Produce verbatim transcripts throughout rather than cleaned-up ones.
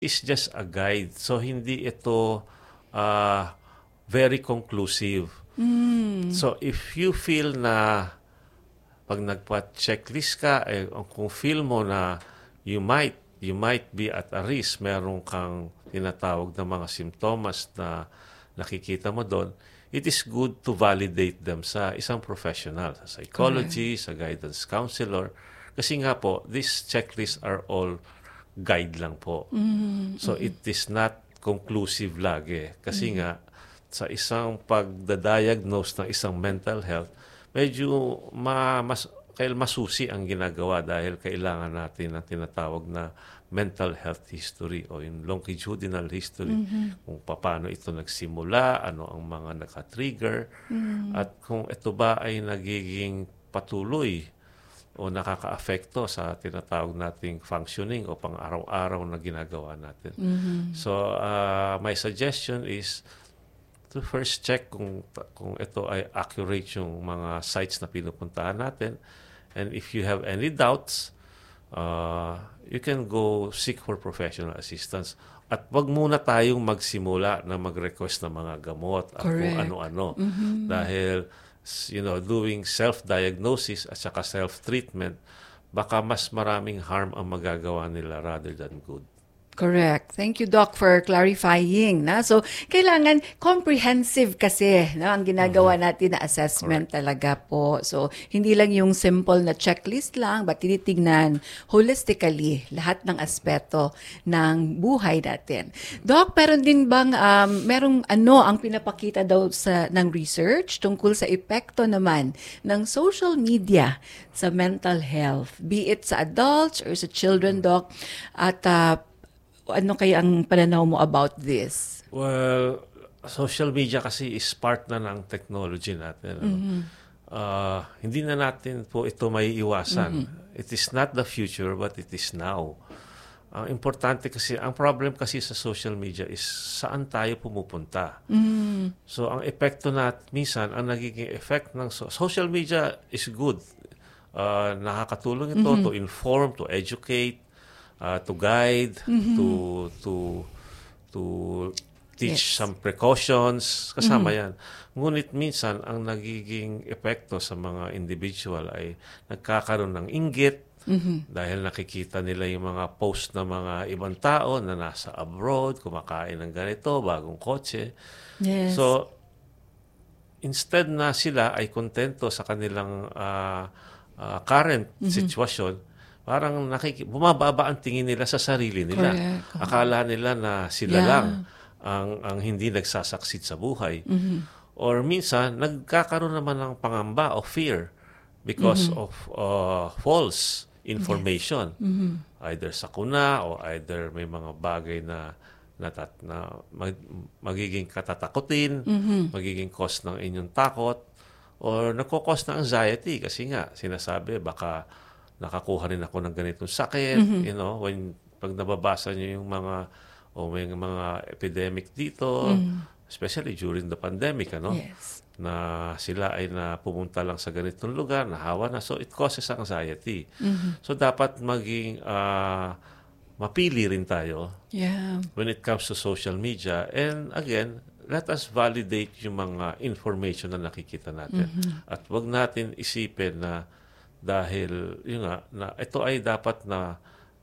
is just a guide. So hindi ito uh, very conclusive. Mm. So if you feel na pag nagpa-checklist ka, eh, kung feel mo na you might you might be at a risk, meron kang tinatawag na mga simptomas na nakikita mo doon, it is good to validate them sa isang professional, sa psychology, Correct. Sa guidance counselor. Kasi nga po, these checklists are all guide lang po. Mm-hmm. So it is not conclusive lagi. Kasi mm-hmm. nga, sa isang pagdadiagnose ng isang mental health, medyo ma, mas, kail masusi ang ginagawa dahil kailangan natin ng tinatawag na mental health history o yung longitudinal history. Mm-hmm. Kung paano ito nagsimula, ano ang mga naka-trigger, mm-hmm. at kung ito ba ay nagiging patuloy o nakaka-apekto sa tinatawag nating functioning o pang-araw-araw na ginagawa natin. Mm-hmm. So, uh, my suggestion is to first check kung kung ito ay accurate yung mga sites na pinupuntahan natin. And if you have any doubts, uh, you can go seek for professional assistance. At wag muna tayong magsimula na mag-request ng mga gamot at kung ano-ano. Mm-hmm. Dahil you know, doing self-diagnosis at saka self-treatment, baka mas maraming harm ang magagawa nila rather than good. Correct. Thank you, Doc, for clarifying. Na? So, kailangan comprehensive kasi no, ang ginagawa natin na assessment Correct. Talaga po. So, hindi lang yung simple na checklist lang, but tinitignan holistically lahat ng aspeto ng buhay natin. Doc, meron din bang, um, merong ano ang pinapakita daw sa, ng research tungkol sa epekto naman ng social media sa mental health, be it sa adults or sa children, Doc, at uh, ano kaya ang pananaw mo about this? Well, social media kasi is part na ng technology natin. Ano? Mm-hmm. Uh, hindi na natin po ito may iwasan. Mm-hmm. It is not the future, but it is now. Ang importante kasi, ang problem kasi sa social media is saan tayo pumupunta. Mm-hmm. So, ang epekto na minsan, ang nagiging effect ng so- social media is good. Uh, nakakatulong ito mm-hmm. to inform, to educate, Uh, to guide, mm-hmm. to to to teach yes. some precautions, kasama mm-hmm. yan. Ngunit minsan, ang nagiging epekto sa mga individual ay nagkakaroon ng inggit mm-hmm. dahil nakikita nila yung mga post ng mga ibang tao na nasa abroad, kumakain ng ganito, bagong kotse. Yes. So, instead na sila ay kontento sa kanilang uh, uh, current mm-hmm. situation, parang nakiki- bumababa ang tingin nila sa sarili nila. Correct. Akala nila na sila yeah. lang ang, ang hindi nagsasaksid sa buhay. Mm-hmm. Or minsan, nagkakaroon naman ng pangamba o fear because mm-hmm. of uh, false information. Yes. Mm-hmm. Either sakuna o either may mga bagay na, na, na mag, magiging katatakutin, mm-hmm. magiging cause ng inyong takot, or nagkukos ng anxiety kasi nga, sinasabi, baka nakakuha rin ako ng ganitong sakit, mm-hmm. you know, when pag nababasa niyo yung mga o may mga epidemic dito, mm-hmm. especially during the pandemic, ano? Yes. Na sila ay na pumunta lang sa ganitong lugar, nahawa na, so it causes anxiety. Mm-hmm. So dapat maging uh, mapili rin tayo yeah. when it comes to social media. And again, let us validate yung mga information na nakikita natin. Mm-hmm. At wag natin isipin na dahil yun nga, na ito ay dapat na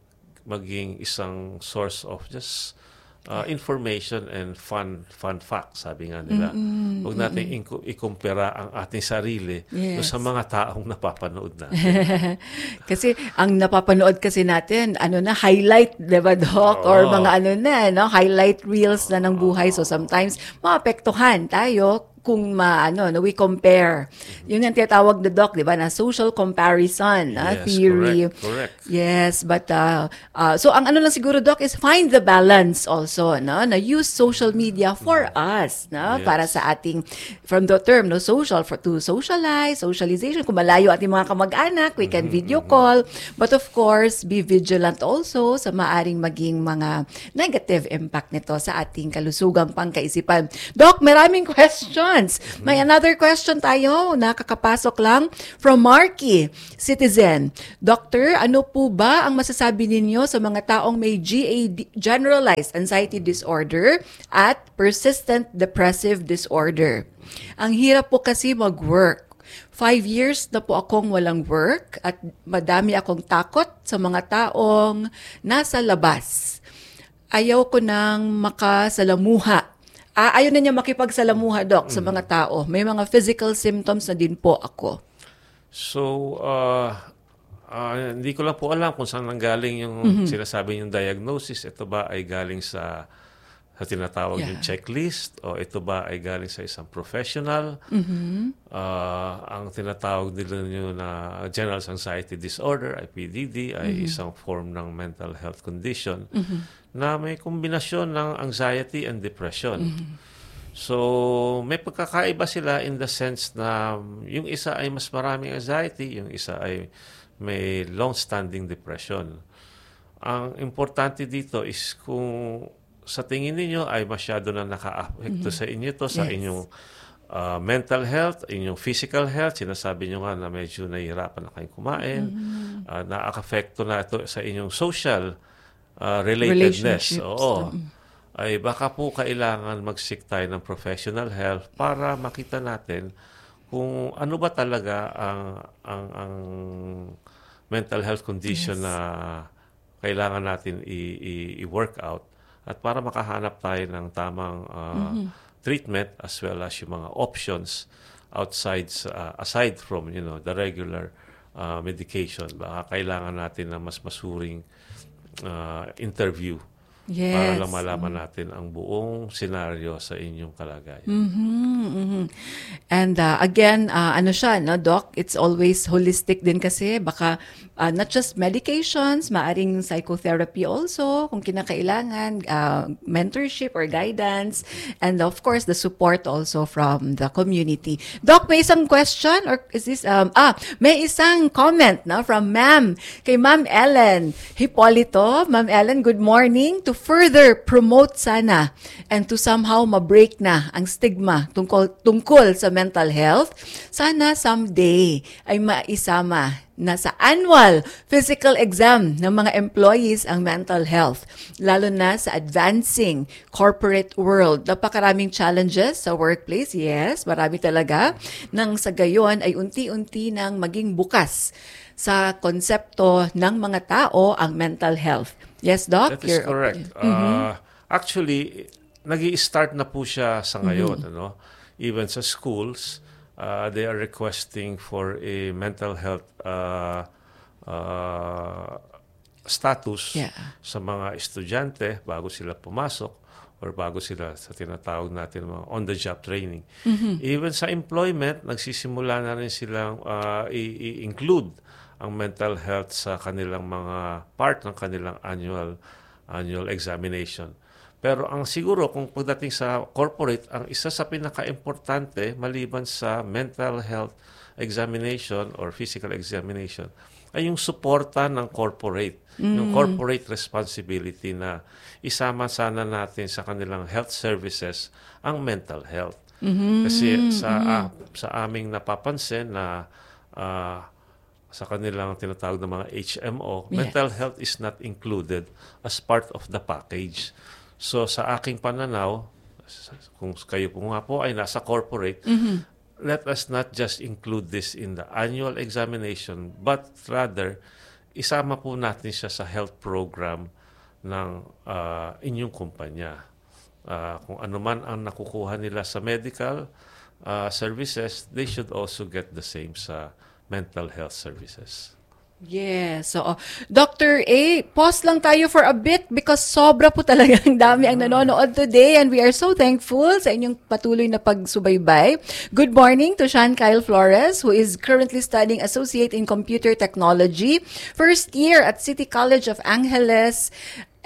maging isang source of just uh, information and fun fun facts, sabi nga nila. Mm-mm, huwag natin mm-mm. ikumpira ang ating sarili yes. sa mga taong napapanood natin. Kasi ang napapanood kasi natin, ano na, highlight, diba, Doc? Oh. Or mga ano na, no? Highlight reels na ng buhay. So sometimes, maapektuhan tayo kung maano no we compare. Mm-hmm. Yun ang tinatawag na Doc, 'di ba, na social comparison na yes, theory. Correct, correct. Yes, but uh, uh so ang ano lang siguro, Doc, is find the balance also, no? Na use social media for mm-hmm. us, no? Yes. Para sa ating, from the term no social, for to socialize, socialization, kung malayo ating mga kamag-anak, we can mm-hmm. video call, but of course be vigilant also sa maaring maging mga negative impact nito sa ating kalusugang pangkaisipan. Doc, maraming question months. May another question tayo, nakakapasok lang from Marky, citizen. Doctor, ano po ba ang masasabi ninyo sa mga taong may G A D, generalized anxiety disorder at persistent depressive disorder? Ang hirap po kasi mag-work. Five years na po akong walang work at madami akong takot sa mga taong nasa labas. Ayaw ko nang makasalamuha. Ah, ayaw na niya makipagsalamuha, Doc, sa mga tao. May mga physical symptoms na din po ako. So, uh, uh, hindi ko lang po alam kung saan nanggaling yung mm-hmm. sinasabi yung diagnosis. Ito ba ay galing sa, sa tinatawag Yeah. yung checklist? O ito ba ay galing sa isang professional? Mm-hmm. Uh, ang tinatawag nila nyo na general anxiety disorder, I P D D, ay mm-hmm. isang form ng mental health condition mm-hmm. na may kombinasyon ng anxiety and depression. Mm-hmm. So, may pagkakaiba sila in the sense na yung isa ay mas maraming anxiety, yung isa ay may long-standing depression. Ang importante dito is kung sa tingin ninyo ay masyado na naka-apekto mm-hmm. sa inyo to, sa yes. inyong uh, mental health, inyong physical health, sinasabi nyo nga na medyo nahihirapan na kayong kumain, mm-hmm. uh, na-apekto na ito sa inyong social Uh, relatedness, oo, ay baka po kailangan mag-seek tayo ng professional help para makita natin kung ano ba talaga ang ang, ang mental health condition yes. na kailangan natin i-work out at para makahanap tayo ng tamang uh, mm-hmm. treatment as well as yung mga options outside uh, aside from you know the regular uh, medication. Baka kailangan natin ng mas masuring Uh, interview yes. para lang malaman natin ang buong senaryo sa inyong kalagayan. Mm-hmm, mm-hmm. And uh, again, uh, ano siya, no, Doc? It's always holistic din kasi. Baka uh, not just medications, maaring psychotherapy also kung kinakailangan, uh, mentorship or guidance, and of course, the support also from the community. Doc, may isang question or is this, um, ah, may isang comment no, from Ma'am, kay Ma'am Ellen Hipolito. Ma'am Ellen, good morning. To further promote sana and to somehow ma-break na ang stigma tungkol, tungkol sa mental health, sana someday ay maisama na sa annual physical exam ng mga employees ang mental health, lalo na sa advancing corporate world. Napakaraming challenges sa workplace, yes, marami talaga, nang sa gayon ay unti-unti nang maging bukas sa konsepto ng mga tao ang mental health. Yes, Doc? That is You're, correct. Mm-hmm. Uh, actually, nag-i-start na po siya sa ngayon. Mm-hmm. Ano? Even sa schools, uh, they are requesting for a mental health uh, uh, status yeah. sa mga estudyante bago sila pumasok or bago sila sa tinatawag natin mga on-the-job training. Mm-hmm. Even sa employment, nagsisimula na rin silang uh, i-include ang mental health sa kanilang mga part ng kanilang annual annual examination. Pero ang siguro kung pagdating sa corporate, ang isa sa pinaka-importante maliban sa mental health examination or physical examination ay yung suporta ng corporate, mm. yung corporate responsibility na isama sana natin sa kanilang health services ang mental health. Mm-hmm. Kasi sa mm-hmm. uh, sa aming napapansin na uh, sa kanilang tinatawag na mga H M O, yes. mental health is not included as part of the package. So sa aking pananaw, kung kayo po nga po ay nasa corporate, mm-hmm. let us not just include this in the annual examination, but rather isama po natin siya sa health program ng uh, inyong kumpanya. Uh, kung ano man ang nakukuha nila sa medical uh, services, they should also get the same sa mental health services. Yes. So, Doctor A, pause lang tayo for a bit because sobra po talagang dami ang nanonood today and we are so thankful sa inyong patuloy na pagsubaybay. Good morning to Sean Kyle Flores, who is currently studying Associate in Computer Technology, first year at City College of Angeles,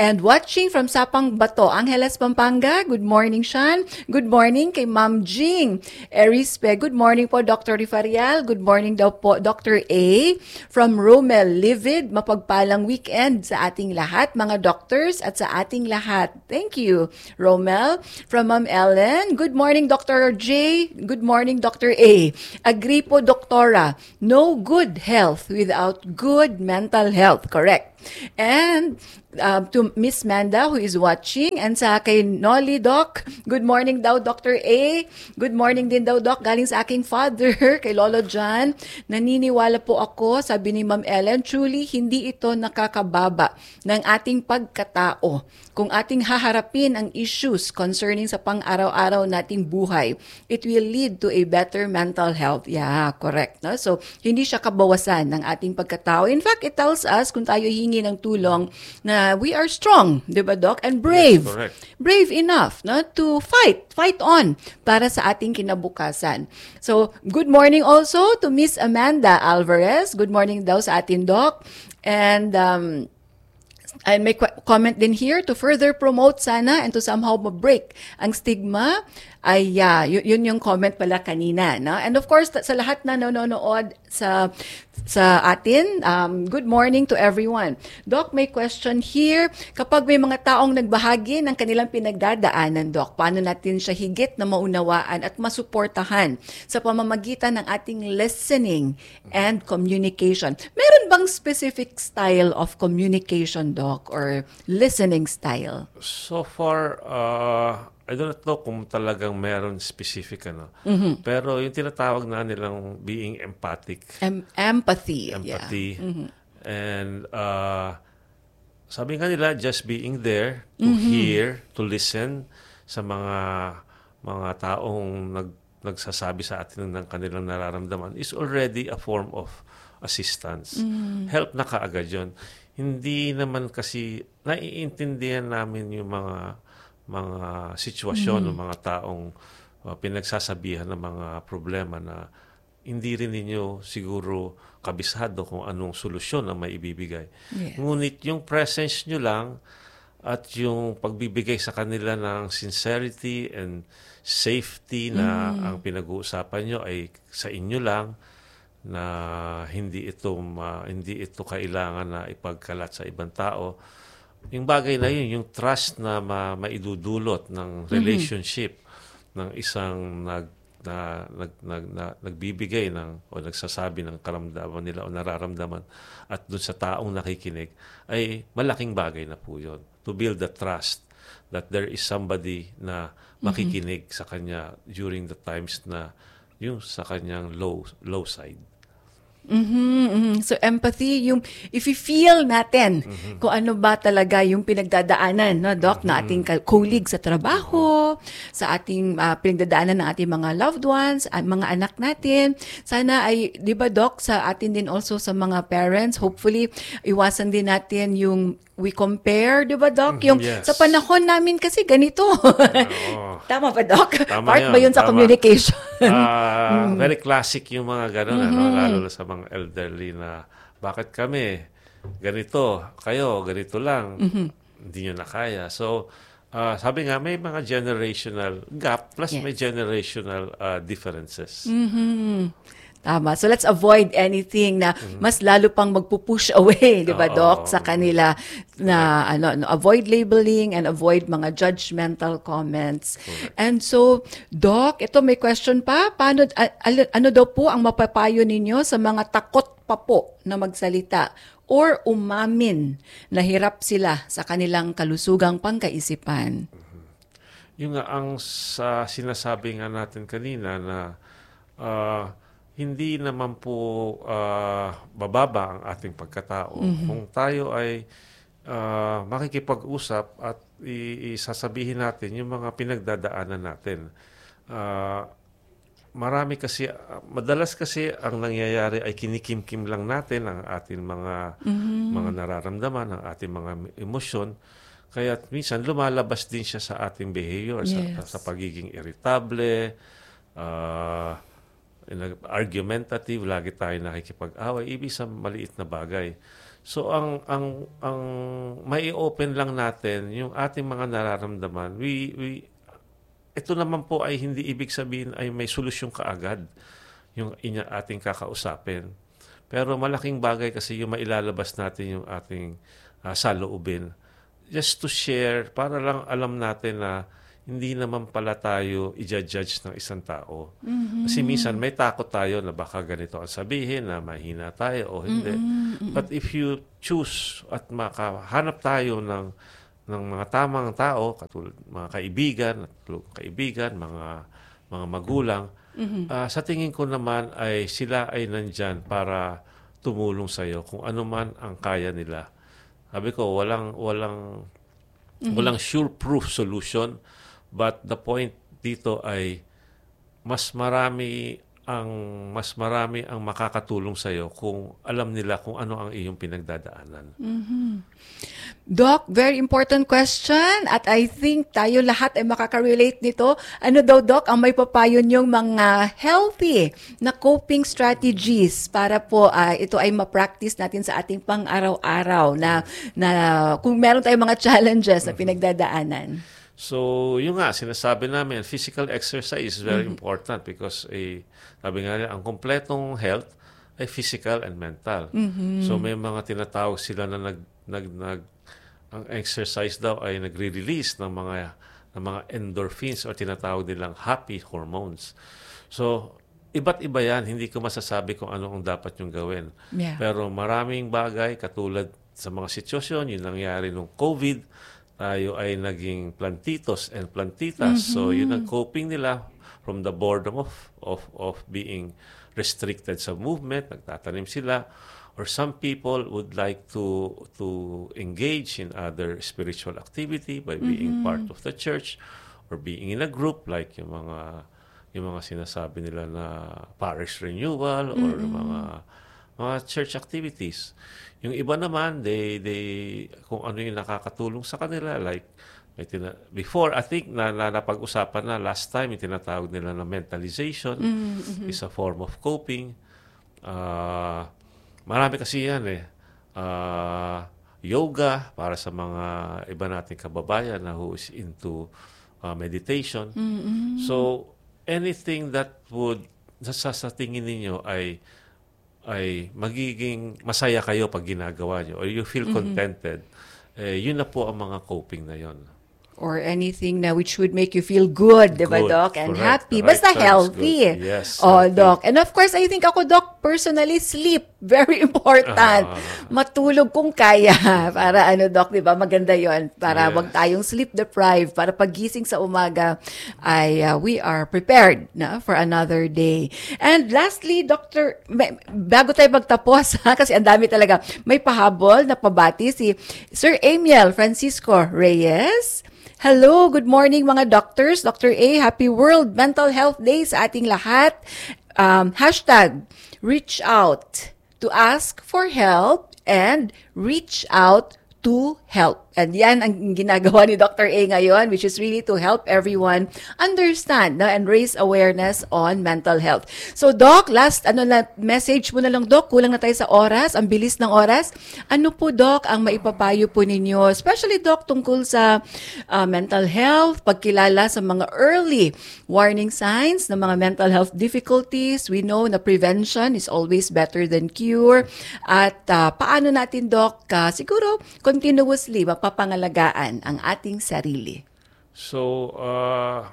And watching from Sapang Bato, Angeles, Pampanga. Good morning, Sean. Good morning kay Ma'am Jing. Erispe, good morning po, Doctor Rifarial. Good morning daw po, Doctor A. From Romel, Livid, mapagpalang weekend sa ating lahat, mga doctors, at sa ating lahat. Thank you, Romel. From Ma'am Ellen, good morning, Doctor J. Good morning, Doctor A. Agree po, Doktora. No good health without good mental health. Correct. And uh, to Miss Manda who is watching, and sa kay Nolly Doc, good morning daw Doctor A. Good morning din daw Doc, galing sa aking father, kay Lolo John. Naniniwala po ako, sabi ni Ma'am Ellen, truly hindi ito nakakababa ng ating pagkatao. Kung ating haharapin ang issues concerning sa pang-araw-araw nating buhay, it will lead to a better mental health. Yeah, correct. No? So, hindi siya kabawasan ng ating pagkatao. In fact, it tells us kung tayo hingi ng tulong na we are strong, di ba, Doc? And brave. Yes, correct. Brave enough no, to fight, fight on para sa ating kinabukasan. So, good morning also to Miss Amanda Alvarez. Good morning daw sa atin, Doc. And, um, And may qu- comment din here to further promote sana and to somehow break ang stigma. Ay, yeah, y- yun yung comment pala kanina. No? And of course, sa lahat na nanonood sa sa atin, um, good morning to everyone. Doc, may question here. Kapag may mga taong nagbahagi ng kanilang pinagdadaanan, Doc, paano natin siya higit na maunawaan at masuportahan sa pamamagitan ng ating listening and communication? Meron bang specific style of communication, Doc, or listening style? So far, uh, I don't know kung talagang meron specific ano. Mm-hmm. Pero yung tinatawag na nilang being empathic. Em- empathy. Empathy. Yeah. Mm-hmm. And uh, sabi nga nila, just being there to Mm-hmm. hear, to listen sa mga mga taong nag, nagsasabi sa atin ng kanilang nararamdaman is already a form of assistance. Mm-hmm. Help na kaagad yun. Hindi naman kasi naiintindihan namin yung mga mga sitwasyon ng mga taong uh, pinagsasabihan ng mga problema na hindi rin ninyo siguro kabisado kung anong solusyon ang may ibibigay. Yes. Ngunit yung presence nyo lang at yung pagbibigay sa kanila ng sincerity and safety na Mm. ang pinag-uusapan nyo ay sa inyo lang, na hindi ito ma, hindi ito kailangan na ipagkalat sa ibang tao. Yung bagay na yun, yung trust na ma, maidudulot ng relationship mm-hmm. ng isang nag na, nag, nag, na, nagbibigay ng o nagsasabi ng karamdaman nila o nararamdaman at dun sa taong nakikinig ay malaking bagay na po yun. To build the trust that there is somebody na makikinig mm-hmm. sa kanya during the times na yung sa kanyang low low side. Mm-hmm, mm-hmm. So empathy, yung if you feel natin mm-hmm. kung ano ba talaga yung pinagdadaanan, no, Doc, mm-hmm. na ating colleague sa trabaho, sa ating uh, pinagdadaanan ng ating mga loved ones, uh, mga anak natin. Sana ay, di ba, Doc, sa atin din also sa mga parents, hopefully, iwasan din natin yung we compare, di ba, Doc? Yung yes. sa panahon namin kasi ganito. Oo. Tama ba, Doc? Tama Part yun, ba yun sa tama. communication? uh, mm. Very classic yung mga gano'n, mm-hmm. ano, lalo sa mga elderly na bakit kami ganito, kayo ganito lang, mm-hmm. hindi nyo na kaya. So, uh, sabi nga, may mga generational gap plus yes. may generational uh, differences. Mm-hmm. Tama. So let's avoid anything na mas lalo pang magpupush away, di ba, Doc, sa kanila na ano, no, avoid labeling and avoid mga judgmental comments. Correct. And so, Doc, ito may question pa. Paano, a- a- ano daw po ang mapapayo ninyo sa mga takot pa po na magsalita or umamin na hirap sila sa kanilang kalusugang pangkaisipan? Mm-hmm. Yung nga ang sa sinasabi nga natin kanina na uh, hindi naman po uh, bababa ang ating pagkatao. Mm-hmm. Kung tayo ay uh, makikipag-usap at isasabihin natin yung mga pinagdadaanan natin. Uh, marami kasi, uh, madalas kasi ang nangyayari ay kinikim-kim lang natin ang ating mga, mm-hmm. mga nararamdaman, ang ating mga emosyon. Kaya minsan lumalabas din siya sa ating behavior, yes. sa, sa pagiging irritable, uh, argumentative, lagi tayo nakikipag-away, ibig sa maliit na bagay. So ang ang ang mai open lang natin yung ating mga nararamdaman. We we ito naman po ay hindi ibig sabihin ay may solusyon kaagad yung inya ating kakausapin. Pero malaking bagay kasi yung mailalabas natin yung ating uh, saloobin. Just to share, para lang alam natin na hindi naman pala tayo i-judge ng isang tao. Mm-hmm. Kasi minsan may takot tayo na baka ganito ang sabihin, na mahina tayo o hindi. Mm-hmm. But if you choose at makahanap tayo ng ng mga tamang tao, katulad mga kaibigan, kaibigan, mga mga magulang, mm-hmm. uh, sa tingin ko naman ay sila ay nandyan para tumulong sa iyo kung ano man ang kaya nila. Sabi ko, walang walang mm-hmm. walang sure-proof solution, but the point dito ay mas marami ang mas marami ang makakatulong sa iyo kung alam nila kung ano ang iyong pinagdadaanan. Mm-hmm. Doc, very important question at I think tayo lahat ay makaka-relate nito. Ano daw, Doc, ang may papayo niyong mga healthy na coping strategies para po uh, ito ay ma-practice natin sa ating pang-araw-araw na, na kung meron tayong mga challenges na pinagdadaanan? So, yung nga, sinasabi namin, physical exercise is very mm-hmm. important because, eh, sabi nga nila, ang kompletong health ay physical and mental. Mm-hmm. So, may mga tinatawag sila na nag, nag, nag, ang exercise daw ay nagre-release ng mga, ng mga endorphins or tinatawag nilang happy hormones. So, iba't iba yan. Hindi ko masasabi kung ano ang dapat yung gawin. Yeah. Pero maraming bagay, katulad sa mga sitwasyon, yung nangyari nung COVID, tayo ay naging plantitos and plantitas. Mm-hmm. So, yun ang coping nila from the boredom of, of, of being restricted sa movement, nagtatanim sila. Or some people would like to to engage in other spiritual activity by being mm-hmm. part of the church or being in a group like yung mga yung mga sinasabi nila na parish renewal mm-hmm. or mga mga church activities. Yung iba naman, they they kung ano yung nakakatulong sa kanila, like may tina, before I think na, na napag-usapan na last time yung tinatawag nila na mentalization mm-hmm. is a form of coping. Uh, marami kasi yan eh. Uh, yoga para sa mga iba nating kababayan na who is into uh, meditation. Mm-hmm. So anything that would sa, sa tingin ninyo ay ay magiging masaya kayo pag ginagawa nyo or you feel mm-hmm. contented, eh, yun na po ang mga coping na yun. Or anything na which would make you feel good, di ba, Doc? And correct. happy. The right Basta healthy. Yes. Oh, healthy. Doc. And of course, I think ako, Doc, personally, sleep. Very important. Uh, Matulog kung kaya. Para ano, Doc, di ba? Maganda yon. Para yes. wag tayong sleep deprived. Para pagising sa umaga, ay uh, we are prepared na for another day. And lastly, Doctor, may, bago tayo magtapos, ha, kasi ang dami talaga, may pahabol na pabati si Sir Amiel Francisco Reyes. Hello, good morning mga doctors. Doctor A, happy World Mental Health Day sa ating lahat. Um, hashtag, reach out to ask for help and reach out to help. And yan ang ginagawa ni Doctor A ngayon, which is really to help everyone understand no, and raise awareness on mental health. So, Doc, last ano na, message mo na lang, Doc. Kulang na tayo sa oras. Ang bilis ng oras. Ano po, Doc, ang maipapayo po ninyo? Especially, Doc, tungkol sa uh, mental health, pagkilala sa mga early warning signs ng mga mental health difficulties. We know na prevention is always better than cure. At uh, paano natin, Doc, uh, siguro continuously mapapangalagaan ang ating sarili? So, uh,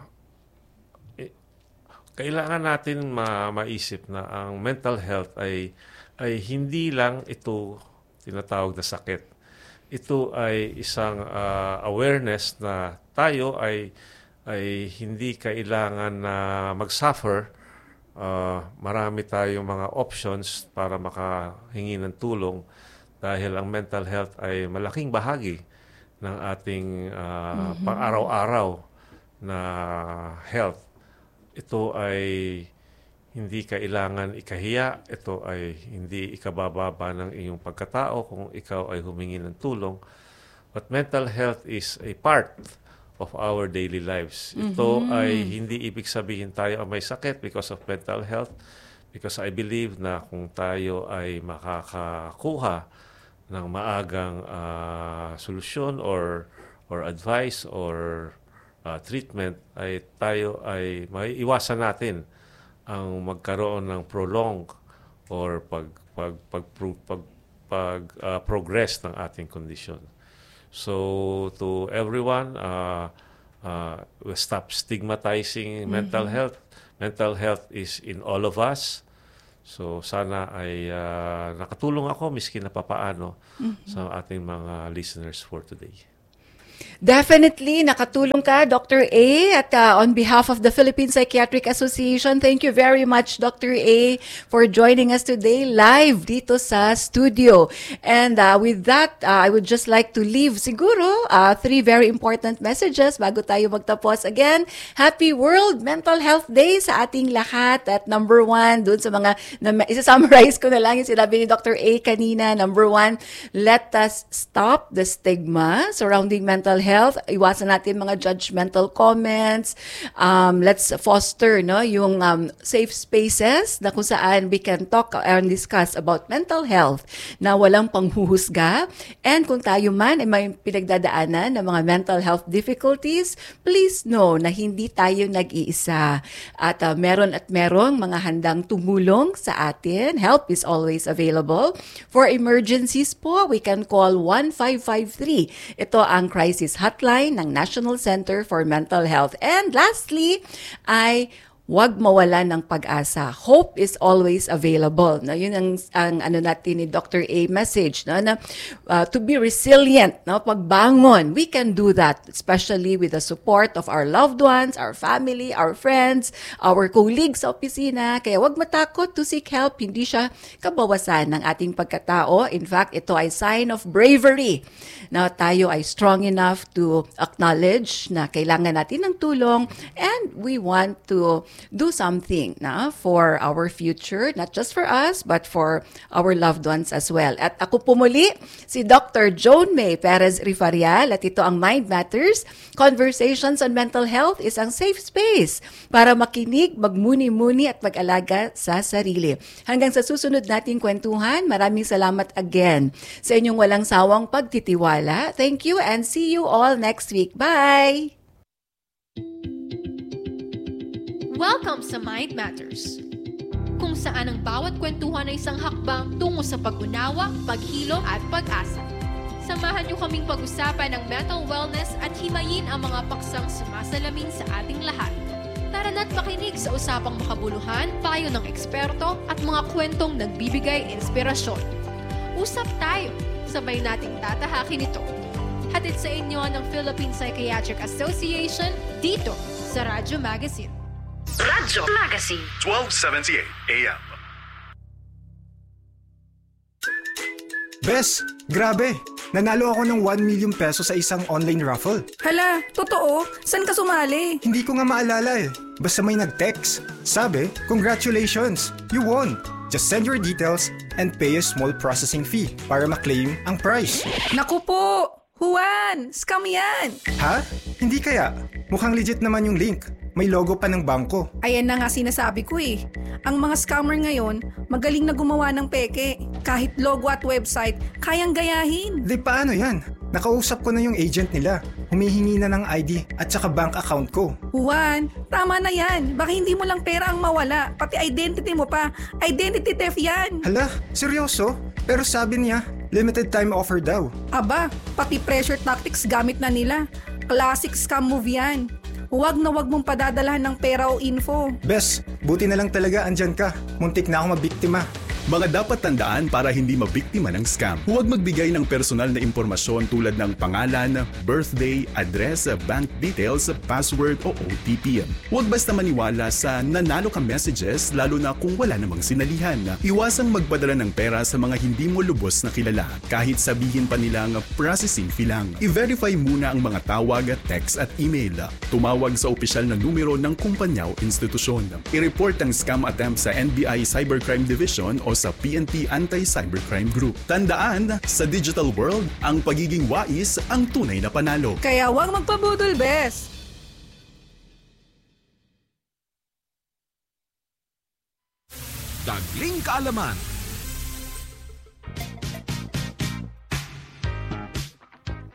eh, kailangan natin ma- maisip na ang mental health ay ay hindi lang ito tinatawag na sakit. Ito ay isang uh, awareness na tayo ay ay hindi kailangan na mag-suffer. Uh, marami tayong mga options para makahingi ng tulong dahil ang mental health ay malaking bahagi ng ating uh, mm-hmm. pang-araw-araw na health. Ito ay hindi kailangan ikahiya. Ito ay hindi ikabababa ng iyong pagkatao kung ikaw ay humingi ng tulong. But mental health is a part of our daily lives. Mm-hmm. Ito ay hindi ibig sabihin tayo ay may sakit because of mental health. Because I believe na kung tayo ay makakakuha ng maagang uh, solusyon or or advice or uh, treatment, ay tayo ay maiiwasan natin ang magkaroon ng prolonged or pag pag pag pag, pag, pag uh, progress ng ating kondisyon. So to everyone, uh, uh, stop stigmatizing mm-hmm. mental health. Mental health is in all of us. So sana ay uh, nakatulong ako miski na papaano mm-hmm. sa ating mga listeners for today. Definitely, nakatulong ka, Doctor A. At uh, on behalf of the Philippine Psychiatric Association, thank you very much, Doctor A, for joining us today live dito sa studio. And uh, with that, uh, I would just like to leave siguro uh, three very important messages bago tayo magtapos. Again, Happy World Mental Health Day sa ating lahat. At number one, dun sa mga, na, isa-summarize ko na lang yung sinabi ni Doctor A kanina. Number one, let us stop the stigma surrounding mental health. Iwasan natin mga judgmental comments. Um, let's foster no yung um, safe spaces na kung saan we can talk and discuss about mental health na walang panghuhusga. And kung tayo man ay may pinagdadaanan ng mga mental health difficulties, please know na hindi tayo nag-iisa. At uh, meron at merong mga handang tumulong sa atin. Help is always available. For emergencies po, we can call one five five three. Ito ang crisis hotline ng National Center for Mental Health. And lastly, ay huwag mawalan ng pag-asa. Hope is always available. No, yun ang, ang ano natin ni Doctor A message, no, na uh, to be resilient, no, pagbangon. We can do that, especially with the support of our loved ones, our family, our friends, our colleagues sa opisina. Kaya huwag matakot to seek help. Hindi siya kabawasan ng ating pagkatao. In fact, ito ay sign of bravery. Na tayo ay strong enough to acknowledge na kailangan natin ng tulong, and we want to do something na for our future, not just for us, but for our loved ones as well. At ako po muli, si Doctor Joan May Perez Rifarial, at ito ang Mind Matters. Conversations on Mental Health is ang safe space para makinig, magmuni-muni at mag-alaga sa sarili. Hanggang sa susunod nating kwentuhan, maraming salamat again sa inyong walang sawang pagtitiwala. Thank you and see you all next week. Bye! Welcome sa Mind Matters, kung saan ang bawat kwentuhan ay isang hakbang tungo sa pag-unawa, paghilom at pag-asa. Samahan niyo kaming pag-usapan ng mental wellness at himayin ang mga paksang sumasalamin sa ating lahat. Tara na't makinig sa usapang makabuluhan, payo ng eksperto at mga kwentong nagbibigay inspirasyon. Usap tayo, sabay nating tatahakin ito. Hatid sa inyo ng Philippine Psychiatric Association dito sa Radyo Magazine. Radyo Magazine, twelve seventy-eight A M. Bes, grabe! Nanalo ako ng one million pesos sa isang online raffle. Hala, totoo? Saan ka sumali? Hindi ko nga maalala eh. Basta may nag-text. Sabi, congratulations! You won! Just send your details and pay a small processing fee para ma-claim ang prize. Naku po! Juan! Scam yan! Ha? Hindi kaya? Mukhang legit naman yung link. May logo pa ng bangko. Ayan na nga sinasabi ko eh. Ang mga scammer ngayon, magaling na gumawa ng peke. Kahit logo at website, kayang gayahin. Di paano yan? Nakausap ko na yung agent nila. Humihingi na ng I D at saka bank account ko. Juan, tama na yan. Baka hindi mo lang pera ang mawala. Pati identity mo pa. Identity theft yan. Hala, seryoso? Pero sabi niya, limited time offer daw. Aba, pati pressure tactics gamit na nila. Classic scam move yan. Huwag na huwag mong padadalahan ng pera o info. Bes, buti na lang talaga andyan ka. Muntik na ako mabiktima. Mga dapat tandaan para hindi mabiktima ng scam. Huwag magbigay ng personal na impormasyon tulad ng pangalan, birthday, address, bank details, password o O T P. Huwag basta maniwala sa nanalo ka messages lalo na kung wala namang sinalihan. Iwasang magpadala ng pera sa mga hindi mo lubos na kilala kahit sabihin pa nilang processing fee lang. I-verify muna ang mga tawag, text at email. Tumawag sa opisyal na numero ng kumpanya o institusyon. I-report ang scam attempt sa N B I Cybercrime Division o sa P N P Anti-Cybercrime Group. Tandaan, sa digital world, ang pagiging wais ang tunay na panalo. Kaya huwag magpabudol, Bes! Dagling kaalaman.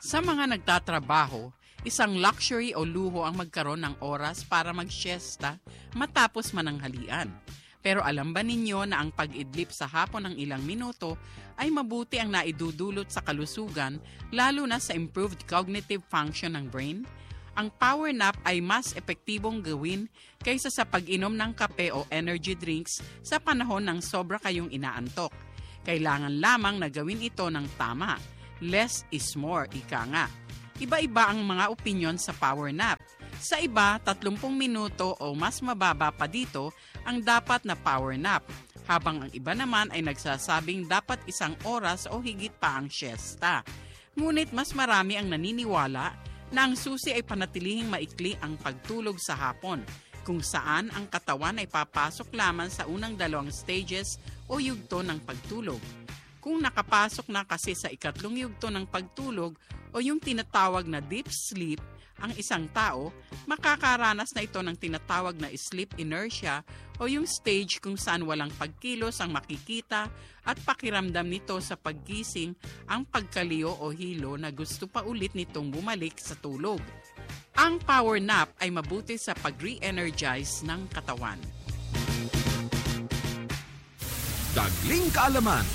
Sa mga nagtatrabaho, isang luxury o luho ang magkaroon ng oras para mag-siesta matapos mananghalian. Pero alam ba ninyo na ang pag-idlip sa hapon ng ilang minuto ay mabuti ang naidudulot sa kalusugan, lalo na sa improved cognitive function ng brain? Ang power nap ay mas epektibong gawin kaysa sa pag-inom ng kape o energy drinks sa panahon ng sobra kayong inaantok. Kailangan lamang na gawin ito ng tama. Less is more, ika nga. Iba-iba ang mga opinyon sa power nap. Sa iba, tatlumpung minuto o mas mababa pa dito ang dapat na power nap, habang ang iba naman ay nagsasabing dapat isang oras o higit pa ang siesta. Ngunit mas marami ang naniniwala na ang susi ay panatilihing maikli ang pagtulog sa hapon, kung saan ang katawan ay papasok lamang sa unang dalawang stages o yugto ng pagtulog. Kung nakapasok na kasi sa ikatlong yugto ng pagtulog o yung tinatawag na deep sleep, ang isang tao, makakaranas na ito ng tinatawag na sleep inertia o yung stage kung saan walang pagkilos ang makikita at pakiramdam nito sa paggising ang pagkaliyo o hilo na gusto pa ulit nitong bumalik sa tulog. Ang power nap ay mabuti sa pag-re-energize ng katawan. Dagling kaalaman.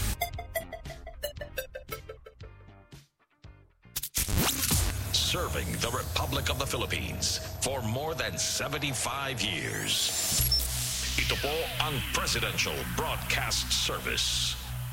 Serving the Republic of the Philippines for more than seventy-five years. Ito po ang Presidential Broadcast Service.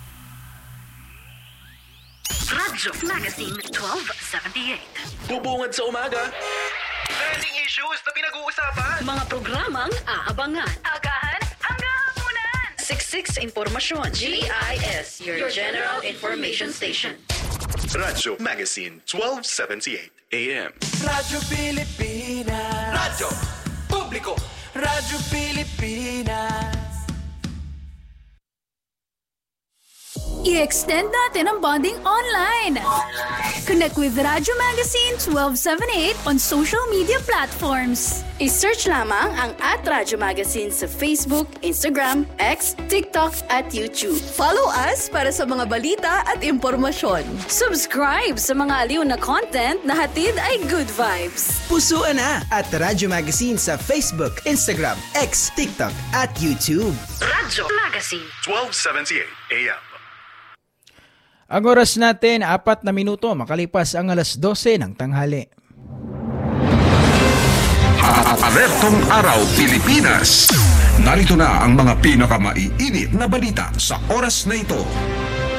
Radyo Magazine twelve seventy-eight. Bubungad sa umaga. Trending issues na pinag-uusapan. Mga programang aabangan. Agahan hanggang hapunan. Siksik sa impormasyon. G I S, your, your General Information Station. Radyo Magazine twelve seventy-eight A M. Radyo Pilipinas. Radyo Publiko. Radyo Pilipinas. I-extend natin ang bonding online. Connect with Radyo Magazine twelve seventy-eight on social media platforms. I-search lamang ang at Radyo Magazine sa Facebook, Instagram, X, TikTok at YouTube. Follow us para sa mga balita at impormasyon. Subscribe sa mga aliw na content na hatid ay good vibes. Pusuan na at Radyo Magazine sa Facebook, Instagram, X, TikTok at YouTube. Radyo Magazine twelve seventy-eight A M. Ang oras natin, apat na minuto makalipas ang alas dose ng tanghali. Alertong Araw Pilipinas. Narito na ang mga pinakamaiinit na balita sa oras na ito.